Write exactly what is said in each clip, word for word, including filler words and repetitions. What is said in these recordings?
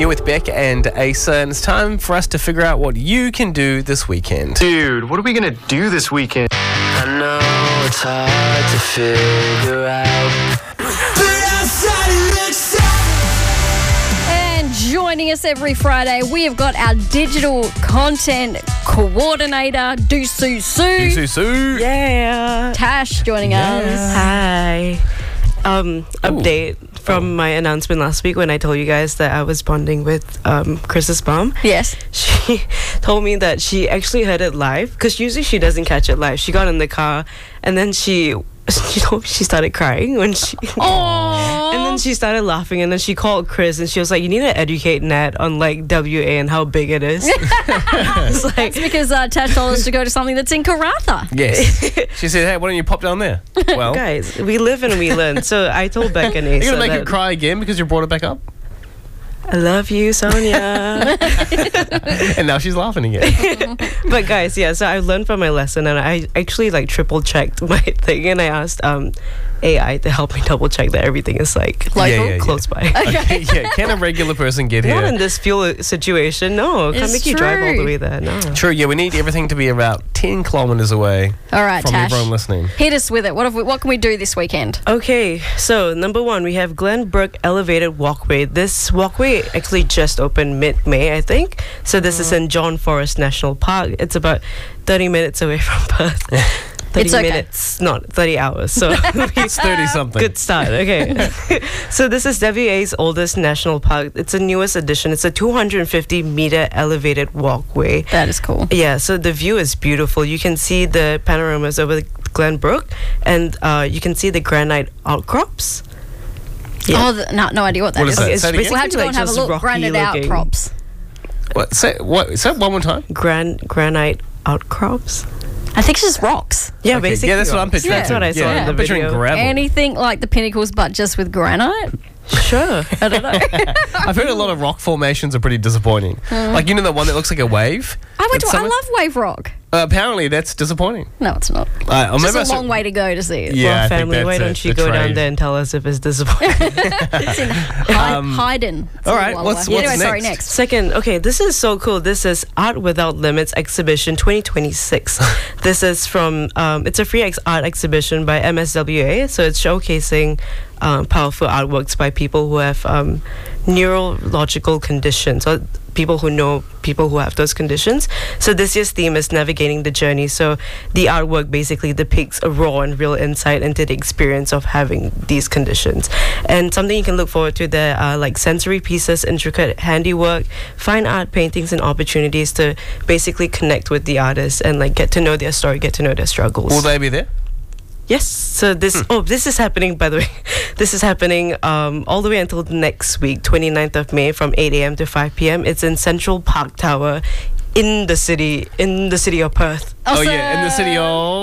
here with Beck and Asa, and it's time for us to figure out what you can do this weekend. Dude, what are we gonna do this weekend? I know it's hard to figure out. And joining us every Friday, we have got our digital content coordinator, Dusu Sue. Sue Sue. Yeah. Tash joining us. Hi. Um, update from my announcement last week when I told you guys that I was bonding with um, Chris's mom. Yes. She told me that she actually heard it live because usually she doesn't catch it live. She got in the car and then she she told me she started crying when she Aww. and then she started laughing and then she called Chris and she was like, you need to educate Nat on like W A and how big it is. It's like, It's because uh, Tash told us to go to something that's in Karatha. Yes. She said, hey, why don't you pop down there? Well, guys, we live and we learn. So I told Beck and Asa you're going to make that her cry again because you brought it back up? I love you, Sonia. And now she's laughing again. But guys, yeah, so I learned from my lesson and I actually like triple checked my thing and I asked um A I to help me double check that everything is like Local? Yeah, yeah, yeah. close by. Okay, yeah. Can a regular person get Not here? in this fuel situation, no. Can't It's make you drive all true. the way there, no. True, yeah, we need everything to be about ten kilometres away All right, from Tash. everyone listening. Hit us with it. What have we, what can we do this weekend? Okay, so number one, we have Glenbrook Elevated Walkway. This walkway actually just opened mid-May, I think. So this is in John Forest National Park. It's about thirty minutes away from Perth. thirty It's okay. minutes, not thirty hours. So It's thirty-something. good start. Okay. So this is W A's oldest national park. It's the newest addition. It's a two hundred fifty meter elevated walkway. That is cool. Yeah, so the view is beautiful. You can see the panoramas over Glenbrook and uh, you can see the granite outcrops. Yeah. Oh, the, no, no idea what that What is. is that? It's Say it again. We'll have to go like and have a just look. rocky Granite looking. outcrops. What? Say, what? Say it one more time. Gran- granite outcrops. I think it's just rocks. Yeah, Okay, basically. yeah, that's what I'm rocks. picturing. That's what I saw yeah, in the I'm picturing video. gravel. Anything like the Pinnacles, but just with granite? Sure. I don't know. I've heard a lot of rock formations are pretty disappointing. Like, you know the one that looks like a wave? I went to. That's I something- love Wave Rock. Uh, apparently, that's disappointing. No, it's not. Uh, I It's remember just a I long saw- way to go to see it. Yeah, I well, think family, that's why it, don't you the go down trade. there and tell us if it's disappointing? It's in Hy- Um, Hayden. It's all a right, while what's- away. what's Anyway, sorry, next? next. Second, okay, this is so cool. This is Art Without Limits Exhibition twenty twenty-six. This is from, um, it's a free ex- art exhibition by M S W A. So it's showcasing um, powerful artworks by people who have um, neurological conditions or people who know people who have those conditions. So this year's theme is navigating the journey. So the artwork basically depicts a raw and real insight into the experience of having these conditions. And something you can look forward to there are like sensory pieces, intricate handiwork, fine art, paintings, and opportunities to basically connect with the artists and like get to know their story, get to know their struggles. Will they be there? Yes. So this, oh, this is happening, by the way. This is happening um, all the way until next week, twenty-ninth of May from eight a.m. to five p.m. It's in Central Park Tower in the city, in the city of Perth. Oh, yeah, in the city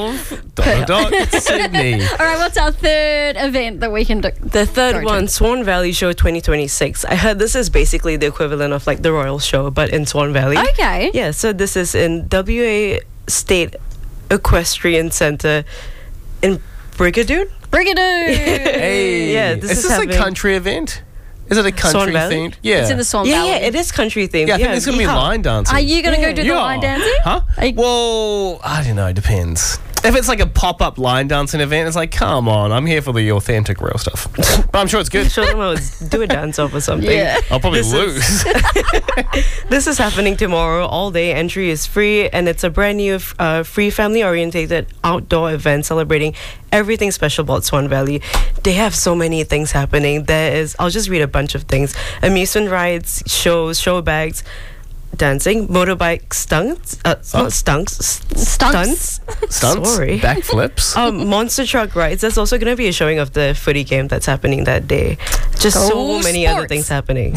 of dot, dot, dot, Sydney. All right, what's our third event that we can do? The third Go one, to. Swan Valley Show twenty twenty-six. I heard this is basically the equivalent of like the Royal Show, but in Swan Valley. Okay. Yeah, so this is in W A State Equestrian Centre in Brigadoon. Brigadoon. Hey, Yeah, this is is this a happening- country event? Is it a Swan country Valley? themed? Yeah. It's in the Swan Yeah, Valley. yeah, it is country themed. Yeah, I think there's going to be yeah. line dancing. Are you going to Yeah. go do the Yeah. line dancing? Huh? Are you- Well, I don't know. It depends. If it's like a pop-up line dancing event, it's like, come on, I'm here for the authentic real stuff. But I'm sure it's good. Show them how to do a dance off or something. Yeah. I'll probably This is- lose. This is happening tomorrow all day. Entry is free, and it's a brand new uh, free family-oriented outdoor event celebrating everything special about Swan Valley. They have so many things happening. There is, I'll just read a bunch of things: amusement rides, shows, show bags, dancing, motorbike stunts, uh, Oh. not stunts, s- Stunts? Stunts, Sorry. backflips. Um, monster truck rides. There's also going to be a showing of the footy game that's happening that day. Just so Go many other Sports. things happening.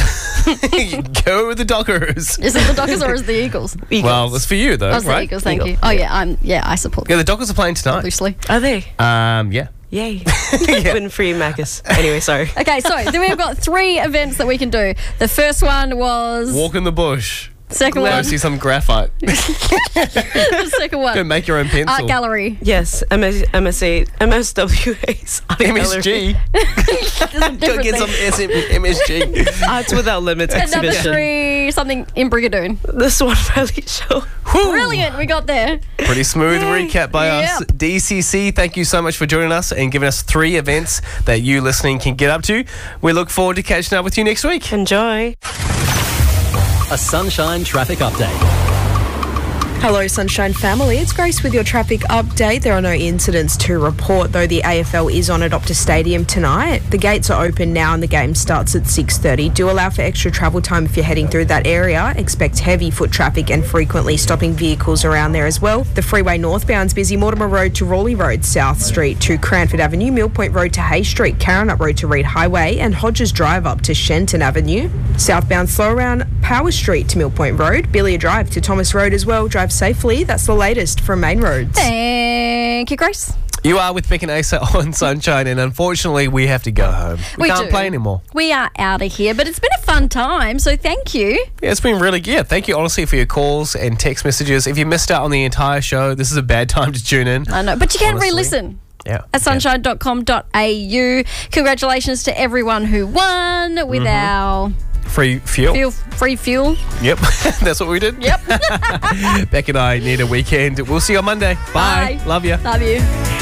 Go the Dockers. Is it the Dockers or is it the Eagles? Eagles. Well, it's for you though, Oh, it's the right? Eagles, thank Eagle. you. Oh, yeah, I'm, yeah, I support Yeah, the Dockers are playing tonight. loosely. Are they? Um, yeah. Yay. Win free Macca's. Anyway, sorry. Okay, so then we've got three events that we can do. The first one was... Walk in the bush. Second Go one. see some graphite. The second one. Go make your own pencil. Art gallery. Yes, M S, M S A, M S W A's art M S gallery. G. There's some Go different get some things. S M M S G. Arts Without Limits And number exhibition. three, something in Brigadoon. The Swan Valley Show. Whew. Brilliant, we got there. Pretty smooth recap by us. Yep. D C C, thank you so much for joining us and giving us three events that you listening can get up to. We look forward to catching up with you next week. Enjoy. A Sunshine Traffic Update. Hello, Sunshine family. It's Grace with your traffic update. There are no incidents to report, though the A F L is on at Optus Stadium tonight. The gates are open now and the game starts at six thirty. Do allow for extra travel time if you're heading through that area. Expect heavy foot traffic and frequently stopping vehicles around there as well. The freeway northbound's busy. Mortimer Road to Raleigh Road, South Street to Cranford Avenue, Mill Point Road to Hay Street, Carrinup Road to Reed Highway, and Hodges Drive up to Shenton Avenue. Southbound slow around Power Street to Mill Point Road, Billia Drive to Thomas Road as well. Drive safely. That's the latest from Main Roads. Thank you, Grace. You are with Beck and Asa on Sunshine, and unfortunately, we have to go home. We, We can't do. play anymore. We are out of here, but it's been a fun time, so thank you. Yeah, it's been really good. Thank you, honestly, for your calls and text messages. If you missed out on the entire show, this is a bad time to tune in. I know, but you can Honestly. re-listen. Yeah. At sunshine dot com dot a u. Congratulations to everyone who won with our Free fuel. fuel, free fuel. Yep. That's what we did. Yep. Beck and I need a weekend. We'll see you on Monday. Bye. Bye. Love you. Love you.